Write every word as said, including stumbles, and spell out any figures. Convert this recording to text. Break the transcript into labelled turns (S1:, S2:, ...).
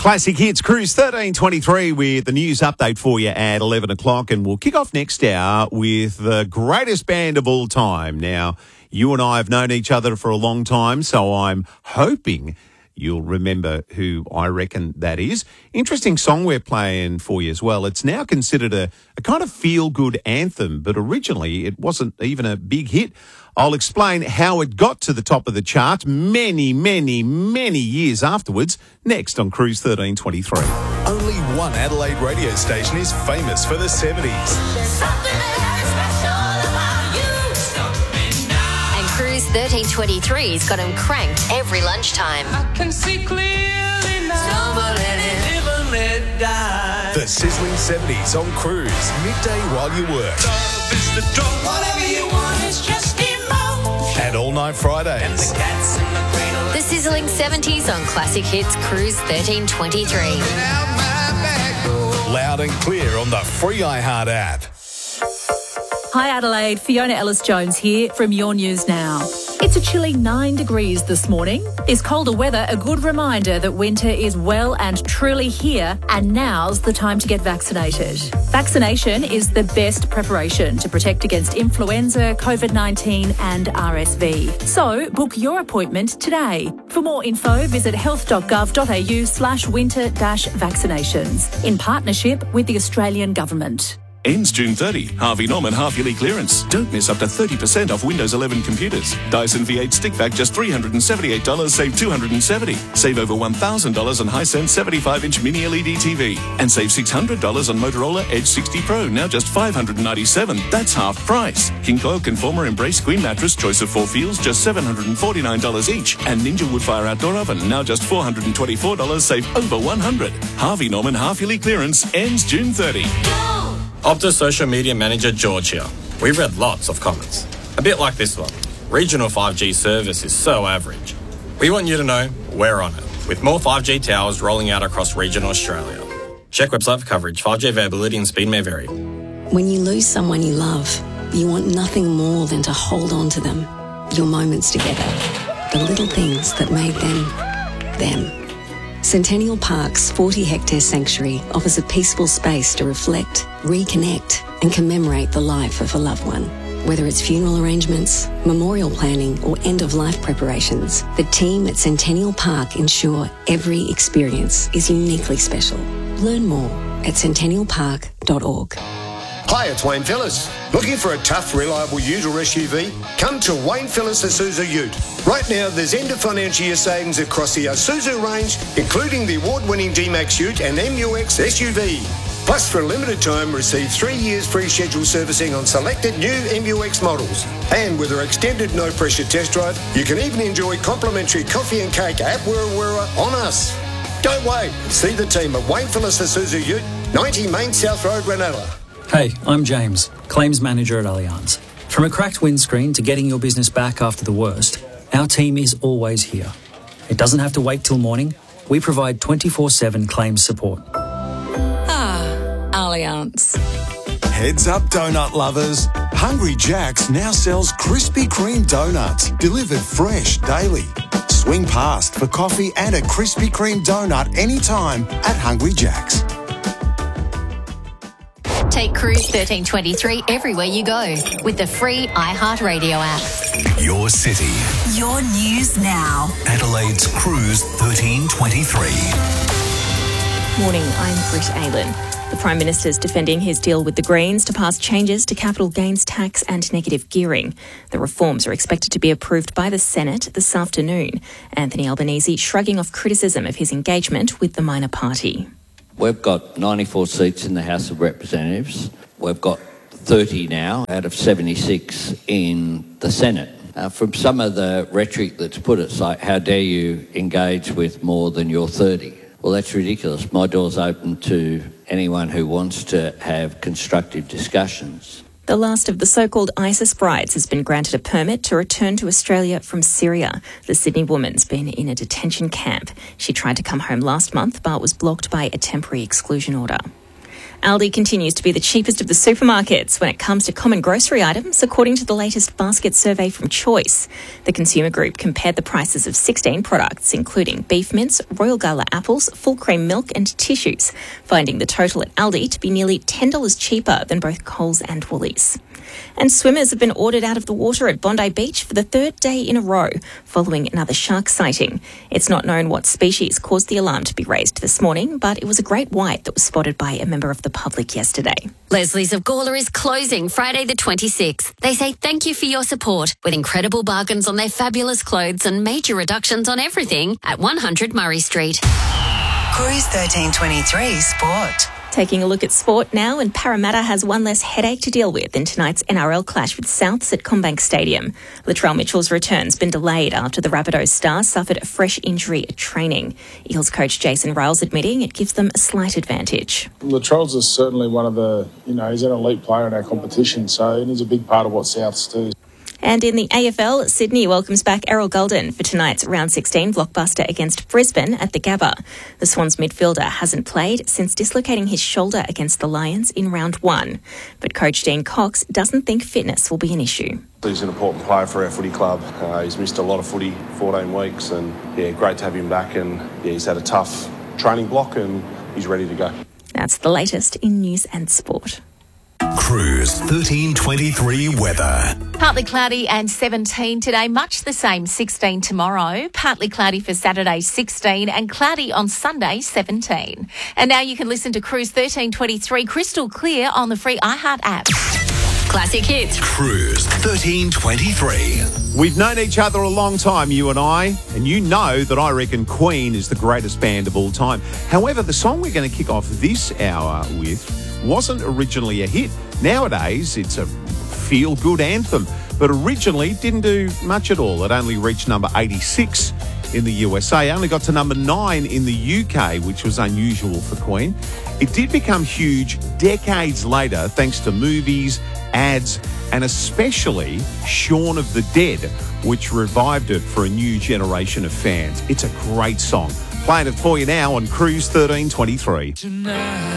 S1: Classic Hits Cruise thirteen twenty-three with the news update for you at eleven o'clock, and we'll kick off next hour with the greatest band of all time. Now, you and I have known each other for a long time, so I'm hoping you'll remember who I reckon that is. Interesting song we're playing for you as well. It's now considered a, a kind of feel-good anthem, but originally it wasn't even a big hit. I'll explain how it got to the top of the charts many, many, many years afterwards, next on Cruise thirteen twenty-three.
S2: Only one Adelaide radio station is famous for the seventies.
S3: Cruise thirteen twenty-three's got them cranked every lunchtime.
S4: I can see clearly now. Stumble in it, live and let die.
S2: The sizzling seventies on Cruise, midday while you work.
S4: Love is the door. Whatever you want is just emotion.
S2: And all night Fridays.
S4: And the cats in the cradle.
S3: The sizzling seventies on Classic Hits Cruise thirteen twenty-three.
S2: Loud and clear on the free iHeart app.
S5: Hi Adelaide, Fiona Ellis-Jones here from Your News Now. It's a chilly nine degrees this morning. Is colder weather a good reminder that winter is well and truly here, and now's the time to get vaccinated? Vaccination is the best preparation to protect against influenza, COVID nineteen and R S V. So book your appointment today. For more info, visit health.gov.au slash winter dash vaccinations in partnership with the Australian Government.
S6: Ends June thirtieth. Harvey Norman half-yearly clearance. Don't miss up to thirty percent off Windows eleven computers. Dyson V eight stick vac just three hundred seventy-eight dollars, save two hundred seventy dollars. Save over one thousand dollars on Hisense seventy-five inch mini L E D T V. And save six hundred dollars on Motorola Edge sixty Pro, now just five hundred ninety-seven dollars. That's half price. King Coil Conformer Embrace Queen Mattress, choice of four feels, just seven hundred forty-nine dollars each. And Ninja Woodfire Outdoor Oven, now just four hundred twenty-four dollars, save over one hundred dollars. Harvey Norman half-yearly clearance ends June thirtieth.
S7: Optus Social Media Manager George here. We've read lots of comments. A bit like this one. Regional five G service is so average. We want you to know we're on it, with more five G towers rolling out across regional Australia. Check website for coverage. five G availability and speed may vary.
S8: When you lose someone you love, you want nothing more than to hold on to them. Your moments together. The little things that made them, them. Centennial Park's forty hectare sanctuary offers a peaceful space to reflect, reconnect and commemorate the life of a loved one. Whether it's funeral arrangements, memorial planning or end-of-life preparations, the team at Centennial Park ensure every experience is uniquely special. Learn more at centennial park dot org.
S9: Hi, it's Wayne Phillips. Looking for a tough, reliable ute or S U V? Come to Wayne Phillips Isuzu Ute. Right now, there's end of financial year savings across the Isuzu range, including the award-winning D-Max Ute and M U X S U V. Plus, for a limited time, receive three years free scheduled servicing on selected new M U X models. And with our extended no-pressure test drive, you can even enjoy complimentary coffee and cake at Wira Wira on us. Don't wait. See the team at Wayne Phillips Isuzu Ute, ninety Main South Road, Ranella.
S10: Hey, I'm James, Claims Manager at Allianz. From a cracked windscreen to getting your business back after the worst, our team is always here. It doesn't have to wait till morning. We provide twenty-four seven claims support.
S8: Ah, Allianz.
S2: Heads up, donut lovers. Hungry Jack's now sells Krispy Kreme donuts, delivered fresh daily. Swing past for coffee and a Krispy Kreme donut anytime at Hungry Jack's.
S3: Take Cruise thirteen twenty-three everywhere you go with the free iHeartRadio app.
S2: Your city.
S11: Your News Now.
S2: Adelaide's Cruise thirteen twenty-three.
S12: Morning, I'm Britt Aylen. The Prime Minister is defending his deal with the Greens to pass changes to capital gains tax and negative gearing. The reforms are expected to be approved by the Senate this afternoon. Anthony Albanese shrugging off criticism of his engagement with the minor party.
S13: We've got ninety-four seats in the House of Representatives. We've got thirty now out of seventy-six in the Senate. Uh, from some of the rhetoric that's put, it's like, how dare you engage with more than your thirty? Well, that's ridiculous. My door's open to anyone who wants to have constructive discussions.
S12: The last of the so-called ISIS brides has been granted a permit to return to Australia from Syria. The Sydney woman's been in a detention camp. She tried to come home last month but was blocked by a temporary exclusion order. Aldi continues to be the cheapest of the supermarkets when it comes to common grocery items, according to the latest basket survey from Choice. The consumer group compared the prices of sixteen products, including beef mince, Royal Gala apples, full cream milk and tissues, finding the total at Aldi to be nearly ten dollars cheaper than both Coles and Woolies. And swimmers have been ordered out of the water at Bondi Beach for the third day in a row, following another shark sighting. It's not known what species caused the alarm to be raised this morning, but it was a great white that was spotted by a member of the public yesterday.
S3: Leslie's of Gawler is closing Friday the twenty-sixth. They say thank you for your support with incredible bargains on their fabulous clothes and major reductions on everything at one hundred Murray Street.
S11: Cruise thirteen twenty-three Sport.
S12: Taking a look at sport now, and Parramatta has one less headache to deal with in tonight's N R L clash with Souths at Combank Stadium. Latrell Mitchell's return's been delayed after the Rabbitohs star suffered a fresh injury at training. Eels coach Jason Ryles admitting it gives them a slight advantage.
S14: Latrell's is certainly one of the, you know, he's an elite player in our competition, so he's a big part of what Souths do.
S12: And in the A F L, Sydney welcomes back Errol Golden for tonight's round sixteen blockbuster against Brisbane at the Gabba. The Swans midfielder hasn't played since dislocating his shoulder against the Lions in round one. But coach Dean Cox doesn't think fitness will be an issue.
S15: He's an important player for our footy club. Uh, he's missed a lot of footy, fourteen weeks, and yeah, great to have him back. And yeah, he's had a tough training block and he's ready to go.
S12: That's the latest in news and sport.
S2: Cruise thirteen twenty-three weather.
S16: Partly cloudy and seventeen today, much the same sixteen tomorrow. Partly cloudy for Saturday, sixteen, and cloudy on Sunday, seventeen. And now you can listen to Cruise thirteen twenty-three crystal clear on the free iHeart app.
S3: Classic hits.
S2: Cruise thirteen twenty-three.
S1: We've known each other a long time, you and I, and you know that I reckon Queen is the greatest band of all time. However, the song we're going to kick off this hour with wasn't originally a hit. Nowadays, it's a feel-good anthem, but originally didn't do much at all. It only reached number eighty-six in the U S A, only got to number nine in the U K, which was unusual for Queen. It did become huge decades later thanks to movies, ads, and especially Shaun of the Dead, which revived it for a new generation of fans. It's a great song. Playing it for you now on Cruise thirteen twenty-three. Tonight.